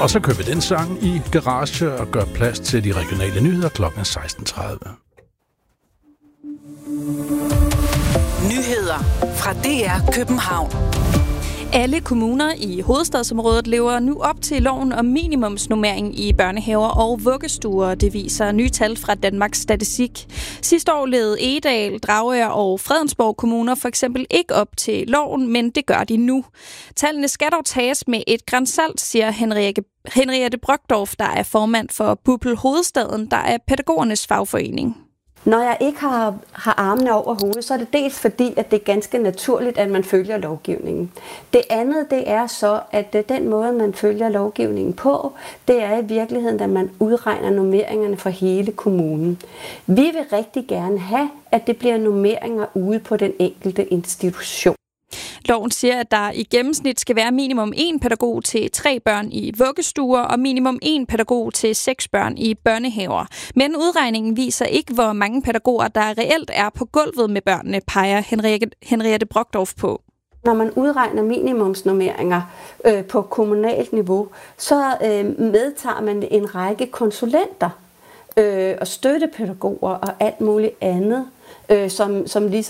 Og så kører vi den sang i garage og gør plads til de regionale nyheder kl. 16:30. Nyheder fra DR København. Alle kommuner i hovedstadsområdet lever nu op til loven om minimumsnormering i børnehaver og vuggestuer. Det viser nye tal fra Danmarks Statistik. Sidste år levede Egedal, Dragør og Fredensborg kommuner for eksempel ikke op til loven, men det gør de nu. Tallene skal dog tages med et gran salt, siger Henriette Brøgdorf, der er formand for BUPL Hovedstaden, der er pædagogernes fagforening. Når jeg ikke har armene over hovedet, så er det dels fordi, at det er ganske naturligt, at man følger lovgivningen. Det andet, det er så, at den måde, man følger lovgivningen på, det er i virkeligheden, at man udregner normeringerne for hele kommunen. Vi vil rigtig gerne have, at det bliver normeringer ude på den enkelte institution. Loven siger, at der i gennemsnit skal være minimum 1 pædagog til 3 børn i vuggestuer og minimum 1 pædagog til 6 børn i børnehaver. Men udregningen viser ikke, hvor mange pædagoger, der reelt er på gulvet med børnene, peger Henriette Brøgdorf på. Når man udregner minimumsnormeringer på kommunalt niveau, så medtager man en række konsulenter og støttepædagoger og alt muligt andet, som ligesom